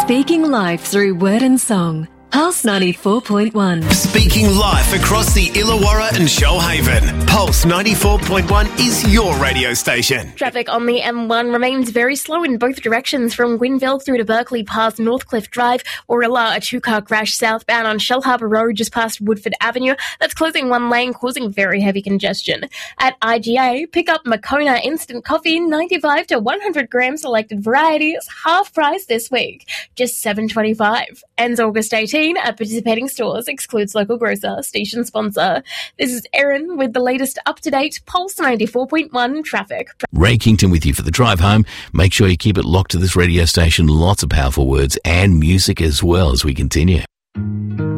Speaking life through word and song. Pulse 94.1. Speaking live across the Illawarra and Shoalhaven. Pulse 94.1 is your radio station. Traffic on the M1 remains very slow in both directions from Gwynville through to Berkeley past Northcliffe Drive. Warilla, a two-car crash southbound on Shellharbour Road just past Woodford Avenue. That's closing one lane, causing very heavy congestion. At IGA, pick up Moccona Instant Coffee, 95 to 100 gram selected varieties, half price this week, just $7.25. Ends August 18 at participating stores, excludes local grocer, station sponsor. This is Erin with the latest up-to-date Pulse 94.1 traffic. Ray Kington with you for the drive home. Make sure you keep it locked to this radio station. Lots of powerful words and music as well as we continue.